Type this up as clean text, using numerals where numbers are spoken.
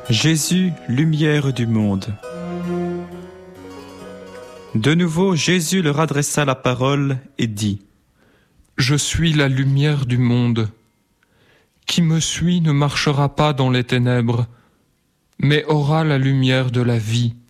Jésus, lumière du monde. De nouveau, Jésus leur adressa la parole et dit : Je suis la lumière du monde. Qui me suit ne marchera pas dans les ténèbres, mais aura la lumière de la vie.